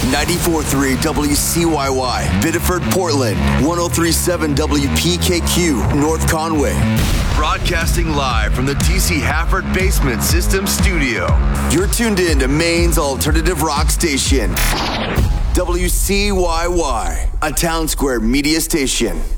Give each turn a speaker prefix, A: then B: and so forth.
A: 94.3 WCYY, Biddeford, Portland. 103.7 WPKQ, North Conway. Broadcasting live from the TC Hafford Basement System Studio. You're tuned in to Maine's alternative rock station. WCYY, a Town Square media station.